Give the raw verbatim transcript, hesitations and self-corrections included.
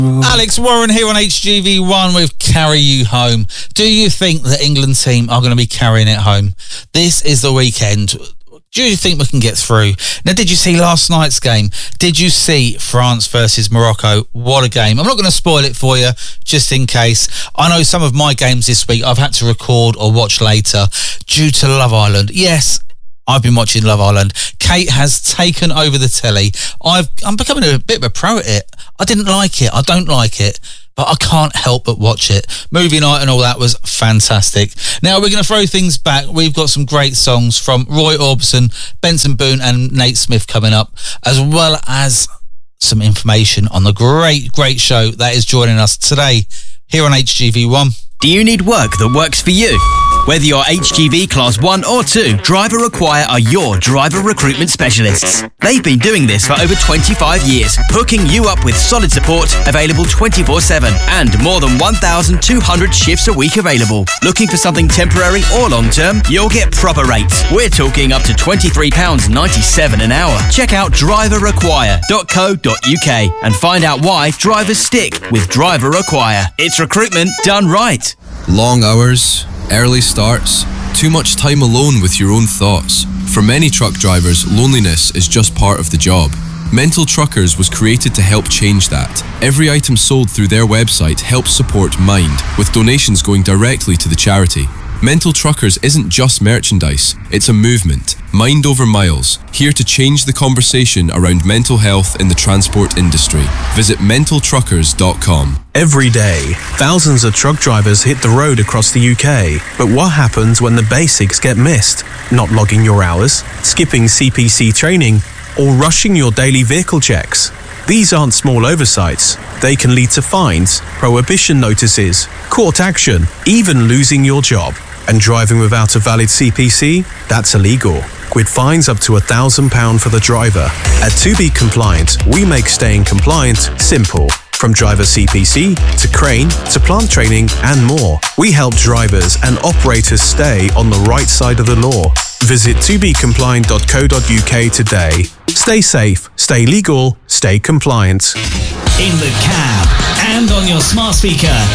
Alex Warren here on H G V one with Carry You Home. Do you think the England team are going to be carrying it home? This is the weekend. Do you think we can get through? Now, did you see last night's game? Did you see France versus Morocco? What a game. I'm not going to spoil it for you, just in case. I know some of my games this week I've had to record or watch later due to Love Island. Yes, I've been watching Love Island. Kate has taken over the telly. I've, I'm becoming a bit of a pro at it. I didn't like it. I don't like it. But I can't help but watch it. Movie night and all that was fantastic. Now we're going to throw things back. We've got some great songs from Roy Orbison, Benson Boone and Nate Smith coming up, as well as some information on the great, great show that is joining us today here on H G V one. Do you need work that works for you? Whether you're H G V Class one or two, Driver Require are your driver recruitment specialists. They've been doing this for over twenty-five years, hooking you up with solid support, available twenty-four seven, and more than one thousand two hundred shifts a week available. Looking for something temporary or long-term? You'll get proper rates. We're talking up to twenty-three pounds ninety-seven an hour. Check out driver require dot co dot uk and find out why drivers stick with Driver Require. It's recruitment done right. Long hours, early starts, too much time alone with your own thoughts. For many truck drivers, loneliness is just part of the job. Mental Truckers was created to help change that. Every item sold through their website helps support Mind, with donations going directly to the charity. Mental Truckers isn't just merchandise, it's a movement. Mind over miles, here to change the conversation around mental health in the transport industry. Visit mental truckers dot com. Every day, thousands of truck drivers hit the road across the U K. But what happens when the basics get missed? Not logging your hours, skipping C P C training, or rushing your daily vehicle checks? These aren't small oversights. They can lead to fines, prohibition notices, court action, even losing your job. And driving without a valid C P C? That's illegal, with fines up to one thousand pounds for the driver. At To Be Compliant, we make staying compliant simple. From driver C P C, to crane, to plant training, and more. We help drivers and operators stay on the right side of the law. Visit to be compliant dot co dot uk today. Stay safe, stay legal, stay compliant. In the cab and on your smart speaker.